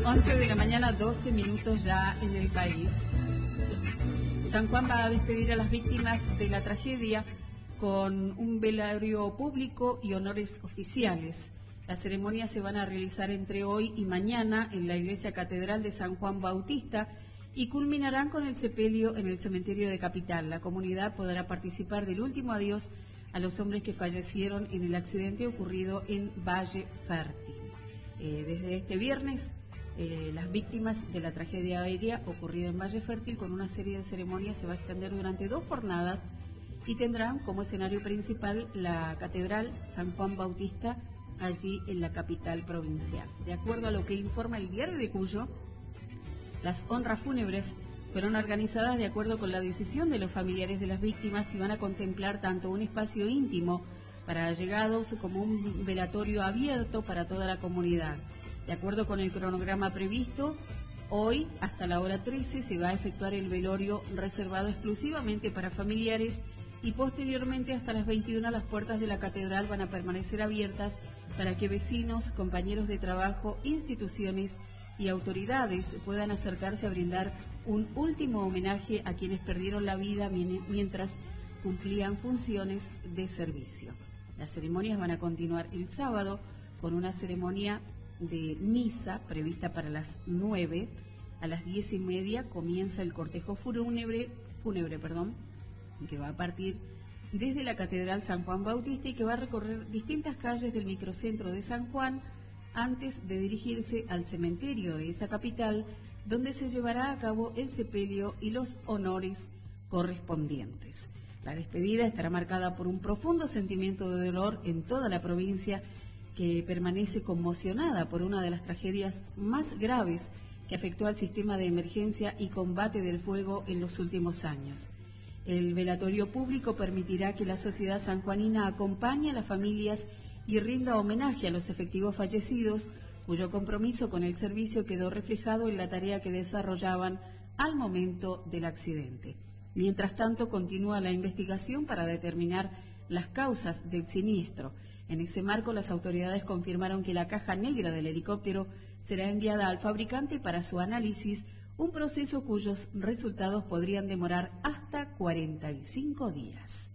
11 de la mañana, 12 minutos ya en el país. San Juan va a despedir a las víctimas de la tragedia con un velorio público y honores oficiales. Las ceremonias se van a realizar entre hoy y mañana en la Iglesia Catedral de San Juan Bautista y culminarán con el sepelio en el cementerio de Capital. La comunidad podrá participar del último adiós a los hombres que fallecieron en el accidente ocurrido en Valle Fértil. Desde este viernes, las víctimas de la tragedia aérea ocurrida en Valle Fértil, con una serie de ceremonias, se va a extender durante 2 jornadas y tendrán como escenario principal la Catedral San Juan Bautista, allí en la capital provincial. De acuerdo a lo que informa el Diario de Cuyo, las honras fúnebres fueron organizadas de acuerdo con la decisión de los familiares de las víctimas y van a contemplar tanto un espacio íntimo para allegados como un velatorio abierto para toda la comunidad. De acuerdo con el cronograma previsto, hoy hasta la hora 13 se va a efectuar el velorio reservado exclusivamente para familiares y posteriormente hasta las 21 las puertas de la catedral van a permanecer abiertas para que vecinos, compañeros de trabajo, instituciones y autoridades puedan acercarse a brindar un último homenaje a quienes perdieron la vida mientras cumplían funciones de servicio. Las ceremonias van a continuar el sábado con una ceremonia de misa prevista para las 9. A las 10:30 comienza el cortejo fúnebre, que va a partir desde la Catedral San Juan Bautista y que va a recorrer distintas calles del microcentro de San Juan antes de dirigirse al cementerio de esa capital, donde se llevará a cabo el sepelio y los honores correspondientes. La despedida estará marcada por un profundo sentimiento de dolor en toda la provincia, que permanece conmocionada por una de las tragedias más graves que afectó al sistema de emergencia y combate del fuego en los últimos años. El velatorio público permitirá que la sociedad sanjuanina acompañe a las familias y rinda homenaje a los efectivos fallecidos, cuyo compromiso con el servicio quedó reflejado en la tarea que desarrollaban al momento del accidente. Mientras tanto, continúa la investigación para determinar las causas del siniestro. En ese marco, las autoridades confirmaron que la caja negra del helicóptero será enviada al fabricante para su análisis, un proceso cuyos resultados podrían demorar hasta 45 días.